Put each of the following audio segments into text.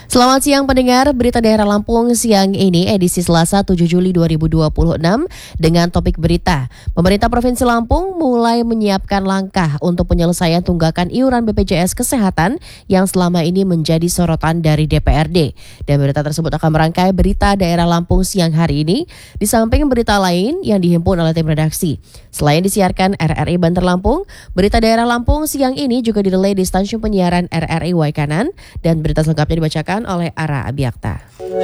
Selamat siang pendengar, berita daerah Lampung siang ini edisi Selasa 7 Juli 2026 dengan topik berita. Pemerintah Provinsi Lampung mulai menyiapkan langkah untuk penyelesaian tunggakan iuran BPJS Kesehatan yang selama ini menjadi sorotan dari DPRD. Dan berita tersebut akan merangkai berita daerah Lampung siang hari ini di samping berita lain yang dihimpun oleh tim redaksi. Selain disiarkan RRI Banter Lampung, berita daerah Lampung siang ini juga didelay di stasiun penyiaran RRI Waikanan dan berita selengkapnya dibacakan oleh Ara Abiakta.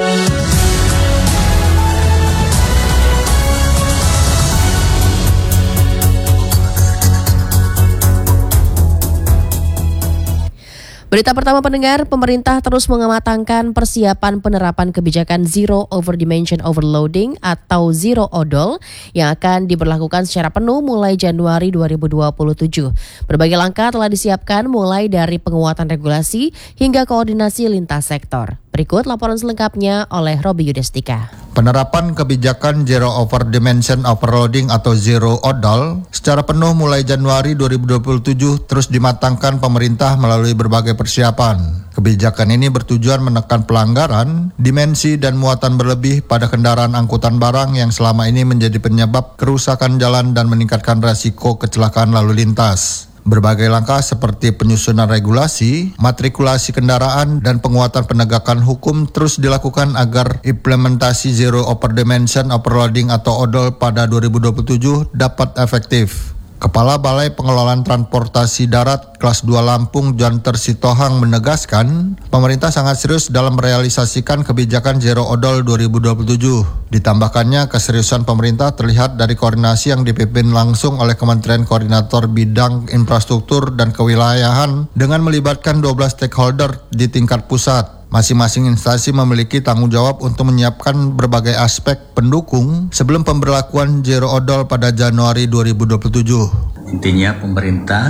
Berita pertama pendengar, pemerintah terus mengamatangkan persiapan penerapan kebijakan Zero Over Dimension Overloading atau Zero Odol yang akan diberlakukan secara penuh mulai Januari 2027. Berbagai langkah telah disiapkan mulai dari penguatan regulasi hingga koordinasi lintas sektor. Berikut laporan selengkapnya oleh Robi Yudestika. Penerapan kebijakan Zero Over Dimension Overloading atau Zero Odol secara penuh mulai Januari 2027 terus dimatangkan pemerintah melalui berbagai persiapan. Kebijakan ini bertujuan menekan pelanggaran, dimensi dan muatan berlebih pada kendaraan angkutan barang yang selama ini menjadi penyebab kerusakan jalan dan meningkatkan risiko kecelakaan lalu lintas. Berbagai langkah seperti penyusunan regulasi, matrikulasi kendaraan, dan penguatan penegakan hukum terus dilakukan agar implementasi Zero Over Dimension Overloading atau ODOL pada 2027 dapat efektif. Kepala Balai Pengelolaan Transportasi Darat Kelas 2 Lampung, Jonter Sitohang menegaskan, pemerintah sangat serius dalam merealisasikan kebijakan Zero Odol 2027. Ditambahkannya, keseriusan pemerintah terlihat dari koordinasi yang dipimpin langsung oleh Kementerian Koordinator Bidang Infrastruktur dan Kewilayahan dengan melibatkan 12 stakeholder di tingkat pusat. Masing-masing instansi memiliki tanggung jawab untuk menyiapkan berbagai aspek pendukung sebelum pemberlakuan Zero Odol pada Januari 2027. Intinya pemerintah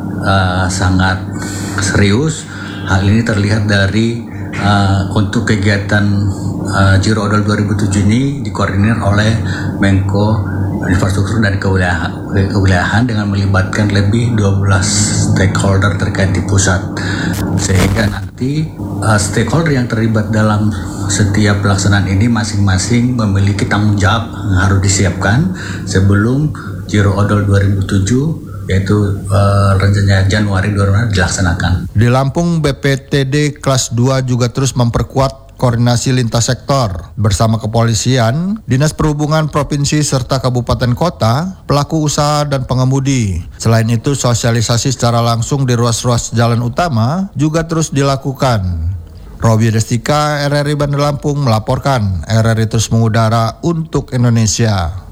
sangat serius. Hal ini terlihat dari untuk kegiatan Zero Odol 2007 ini dikoordinir oleh Menko Infrastruktur dan Kewilayahan dengan melibatkan lebih 12 stakeholder terkait di pusat, sehingga nanti stakeholder yang terlibat dalam setiap pelaksanaan ini masing-masing memiliki tanggung jawab yang harus disiapkan sebelum Zero Odol 2007 yaitu rencananya Januari 2020 dilaksanakan. Di Lampung, BPTD Kelas 2 juga terus memperkuat koordinasi lintas sektor bersama kepolisian, Dinas Perhubungan Provinsi serta kabupaten kota, pelaku usaha dan pengemudi. Selain itu, sosialisasi secara langsung di ruas-ruas jalan utama juga terus dilakukan. Robi Yudestika, RRI Banter Lampung melaporkan. RRI terus mengudara untuk Indonesia.